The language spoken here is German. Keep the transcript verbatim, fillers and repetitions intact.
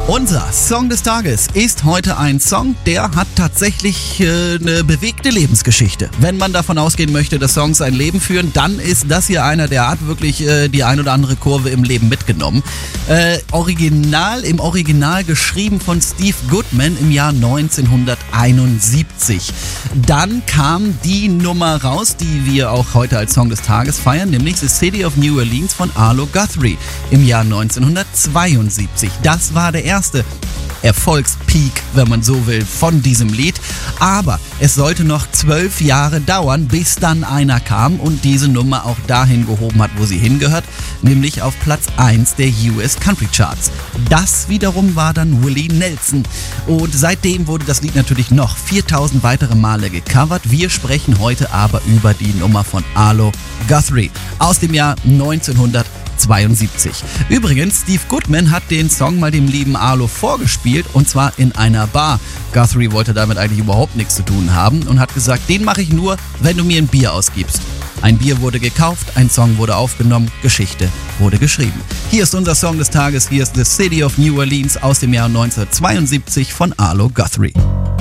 Unser Song des Tages ist heute ein Song, der hat tatsächlich äh, eine bewegte Lebensgeschichte. Wenn man davon ausgehen möchte, dass Songs ein Leben führen, dann ist das hier einer, der hat wirklich äh, die ein oder andere Kurve im Leben mitgenommen. Äh, original, im Original geschrieben von Steve Goodman im Jahr neunzehnhunderteinundsiebzig. Dann kam die Nummer raus, die wir auch heute als Song des Tages feiern, nämlich The City of New Orleans von Arlo Guthrie im Jahr neunzehnhundertzweiundsiebzig. Das war der erste Erfolgspeak, wenn man so will, von diesem Lied. Aber es sollte noch zwölf Jahre dauern, bis dann einer kam und diese Nummer auch dahin gehoben hat, wo sie hingehört, nämlich auf Platz eins der U S Country Charts. Das wiederum war dann Willie Nelson. Und seitdem wurde das Lied natürlich noch viertausend weitere Male gecovert. Wir sprechen heute aber über die Nummer von Arlo Guthrie aus dem Jahr neunzehnhundertzweiundsiebzig. Übrigens, Steve Goodman hat den Song mal dem lieben Arlo vorgespielt und zwar in einer Bar. Guthrie wollte damit eigentlich überhaupt nichts zu tun haben und hat gesagt, den mache ich nur, wenn du mir ein Bier ausgibst. Ein Bier wurde gekauft, ein Song wurde aufgenommen, Geschichte wurde geschrieben. Hier ist unser Song des Tages, hier ist The City of New Orleans aus dem Jahr neunzehnhundertzweiundsiebzig von Arlo Guthrie.